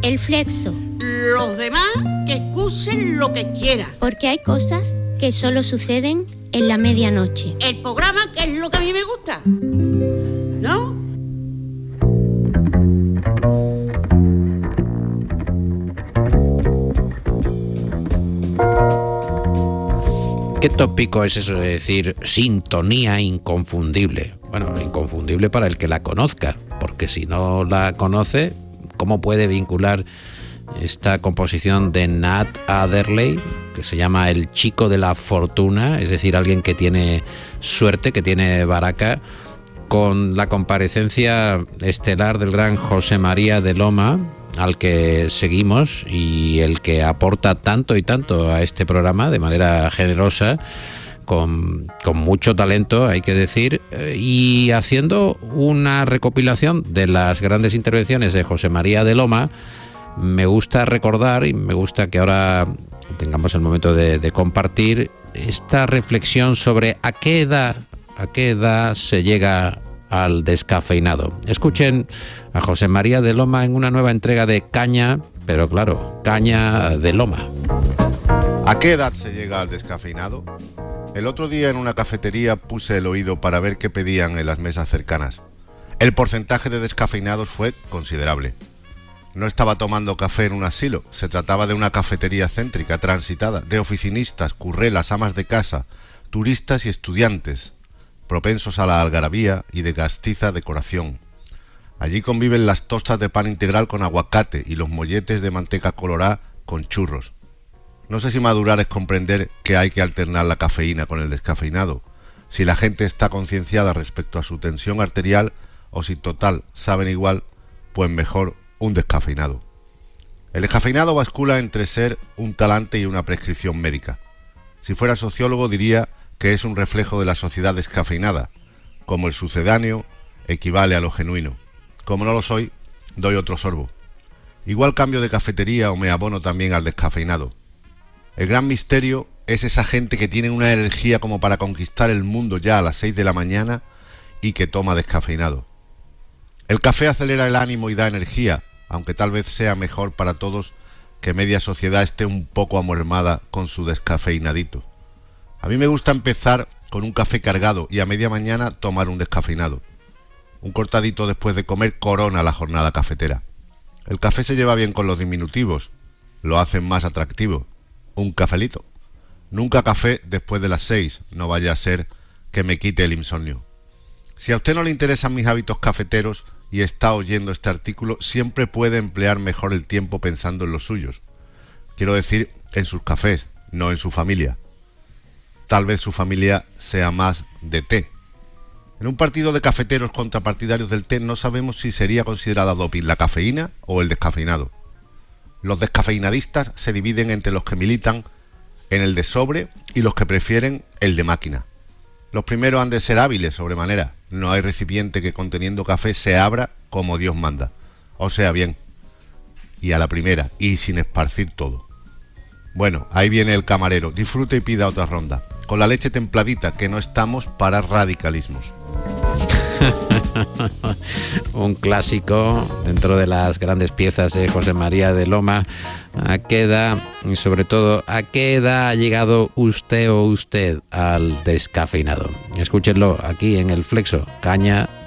El Flexo. Los demás que excusen lo que quieran. Porque hay cosas que solo suceden en la medianoche. El programa que es lo que a mí me gusta, ¿no? ¿Qué tópico es eso de decir sintonía inconfundible? Bueno, inconfundible para el que la conozca, porque si no la conoce, ¿cómo puede vincular esta composición de Nat Adderley, que se llama El chico de la fortuna, es decir, alguien que tiene suerte, que tiene baraca, con la comparecencia estelar del gran José María de Loma, al que seguimos y el que aporta tanto y tanto a este programa de manera generosa, con mucho talento, hay que decir, y haciendo una recopilación de las grandes intervenciones de José María de Loma. Me gusta recordar y me gusta que ahora tengamos el momento de compartir esta reflexión sobre a qué edad se llega al descafeinado. Escuchen a José María de Loma en una nueva entrega de Caña, pero claro, Caña de Loma. ¿A qué edad se llega al descafeinado? El otro día en una cafetería puse el oído para ver qué pedían en las mesas cercanas. El porcentaje de descafeinados fue considerable. No estaba tomando café en un asilo, se trataba de una cafetería céntrica, transitada, de oficinistas, currelas, amas de casa, turistas y estudiantes, propensos a la algarabía y de castiza decoración. Allí conviven las tostas de pan integral con aguacate y los molletes de manteca colorada con churros. No sé si madurar es comprender que hay que alternar la cafeína con el descafeinado, si la gente está concienciada respecto a su tensión arterial o si total saben igual, pues mejor un descafeinado. El descafeinado bascula entre ser un talante y una prescripción médica. Si fuera sociólogo diría que es un reflejo de la sociedad descafeinada, como el sucedáneo equivale a lo genuino. Como no lo soy, doy otro sorbo. Igual cambio de cafetería o me abono también al descafeinado. El gran misterio es esa gente que tiene una energía como para conquistar el mundo ya a las 6 de la mañana y que toma descafeinado. El café acelera el ánimo y da energía, aunque tal vez sea mejor para todos que media sociedad esté un poco amormada con su descafeinadito. A mí me gusta empezar con un café cargado y a media mañana tomar un descafeinado. Un cortadito después de comer corona la jornada cafetera. El café se lleva bien con los diminutivos, lo hacen más atractivo. Un cafelito. Nunca café después de las 6, no vaya a ser que me quite el insomnio. Si a usted no le interesan mis hábitos cafeteros y está oyendo este artículo, siempre puede emplear mejor el tiempo pensando en los suyos. Quiero decir, en sus cafés, no en su familia. Tal vez su familia sea más de té. En un partido de cafeteros contra partidarios del té no sabemos si sería considerada doping la cafeína o el descafeinado. Los descafeinadistas se dividen entre los que militan en el de sobre y los que prefieren el de máquina. Los primeros han de ser hábiles sobremanera. No hay recipiente que conteniendo café se abra como Dios manda. O sea, bien. Y a la primera, y sin esparcir todo. Bueno, ahí viene el camarero. Disfrute y pida otra ronda. Con la leche templadita, que no estamos para radicalismos. Un clásico dentro de las grandes piezas de José María de Loma. ¿A qué edad, y sobre todo, a qué edad ha llegado usted al descafeinado? Escúchenlo aquí en El Flexo, Caña